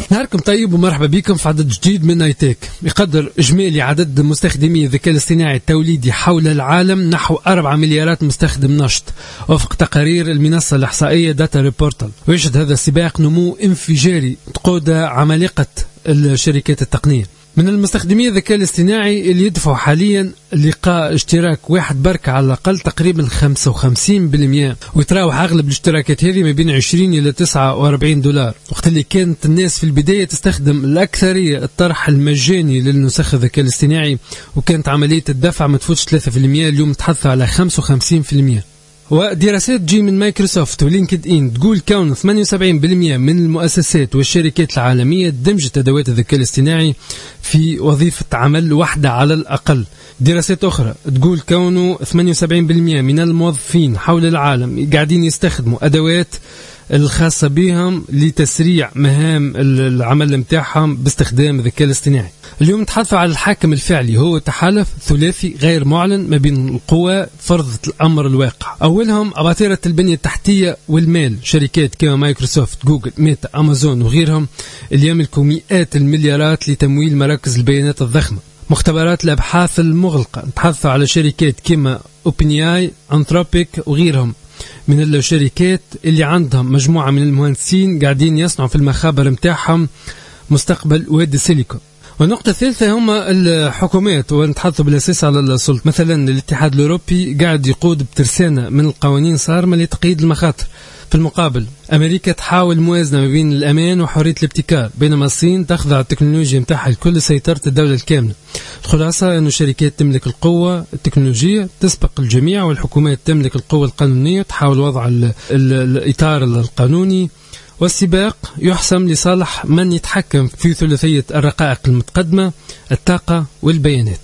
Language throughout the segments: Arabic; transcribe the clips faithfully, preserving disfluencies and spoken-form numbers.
نهاركم طيب ومرحبا بكم في عدد جديد من ايتك. يقدر اجمالي عدد مستخدمي الذكاء الاصطناعي التوليدي حول العالم نحو أربعة مليارات مستخدم نشط وفق تقارير المنصة الإحصائية داتا ريبورتال. ويشهد هذا السباق نمو انفجاري تقود عمالقة الشركات التقنية. من المستخدمين الذكاء الاصطناعي اللي يدفعوا حاليا لقاء اشتراك واحد بركة على الأقل تقريبا خمسة وخمسين بالمئة، ويتراوح أغلب الاشتراكات هذه ما بين عشرين إلى تسعة وأربعين دولار، وقت اللي كانت الناس في البداية تستخدم الأكثرية الطرح المجاني للنسخ الذكاء الاصطناعي، وكانت عملية الدفع ما تفوتش ثلاثة بالمئة. اليوم تحث على خمسة وخمسين بالمئة. ودراسات تجي من مايكروسوفت ولينكد إن تقول كون ثمانية وسبعين بالمئة من المؤسسات والشركات العالمية دمجت أدوات الذكاء الاصطناعي في وظيفة عمل واحدة على الأقل. دراسات أخرى تقول كونه ثمانية وسبعين بالمئة من الموظفين حول العالم قاعدين يستخدموا أدوات الخاصة بهم لتسريع مهام العمل متاعهم باستخدام الذكاء الاصطناعي. اليوم نتحدث على الحاكم الفعلي، هو تحالف ثلاثي غير معلن ما بين القوى فرضة الأمر الواقع. أولهم أباطرة البنية التحتية والمال، شركات كما مايكروسوفت، جوجل، ميتا، أمازون وغيرهم اللي يملكوا مئات المليارات لتمويل مراكز البيانات الضخمة. مختبرات الأبحاث المغلقة، نتحدث على شركات كما أوبنياي، أنثروبيك وغيرهم من الشركات اللي عندهم مجموعة من المهندسين قاعدين يصنعوا في المخابر متاعهم مستقبل وادي سيليكون. والنقطة الثالثة هما الحكومات، ونتحدث بالأساس على السلطة. مثلا الاتحاد الأوروبي قاعد يقود بترسانة من القوانين صارمة لتقييد المخاطر. في المقابل أمريكا تحاول موازنة ما بين الأمان وحرية الابتكار، بينما الصين تخضع التكنولوجيا متاعها لكل سيطرة الدولة الكاملة. الخلاصة أن الشركات تملك القوة التكنولوجية تسبق الجميع، والحكومات تملك القوة القانونية تحاول وضع ال ال الإطار القانوني، والسباق يحسم لصالح من يتحكم في ثلاثية الرقائق المتقدمة، الطاقة والبيانات.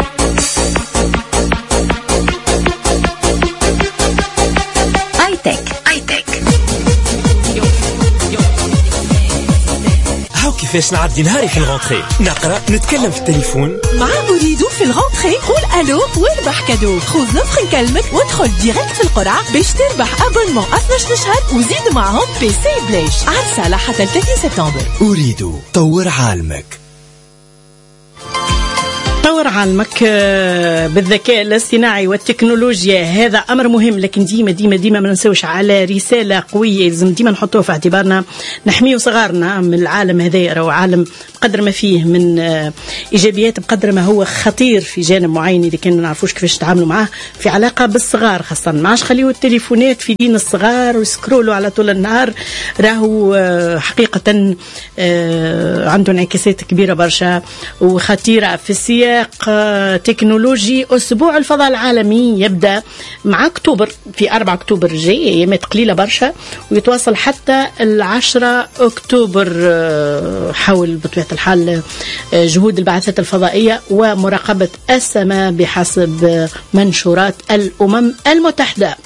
كيفاش نعدي نهاري في الغونتري؟ نقرأ، نتكلم في التليفون مع أريدو في الغونتري. قول ألو واربح كادو. خذ نفخ نكلمك وادخل ديريكت في القرعة باش تربح أبونمون اثناش شهر وزيد معهم بي سي بلاش. عرسة حتى ثلاثين سبتمبر. أريدو طور عالمك. طور عالمك بالذكاء الاصطناعي والتكنولوجيا، هذا أمر مهم، لكن ديما ديما ديما ما ننسوش على رسالة قوية لازم ديما نحطوها في اعتبارنا. نحميو صغارنا من العالم هذا، راهو عالم بقدر ما فيه من إيجابيات بقدر ما هو خطير في جانب معين إذا كانوا نعرفوش كيفاش نتعاملوا معاه في علاقة بالصغار خاصة. ما عادش خليوا التليفونات في دين الصغار ويسكرولوا على طول النهار، راهو حقيقة عنده انعكاسات كبيرة برشا وخطيرة في السياق تكنولوجي. أسبوع الفضاء العالمي يبدأ مع أكتوبر، في أربعة أكتوبر الجاي، أيامات قليلة برشا، ويتواصل حتى العشرة أكتوبر. حول بطبيعة الحال جهود البعثات الفضائية ومراقبة السماء بحسب منشورات الأمم المتحدة.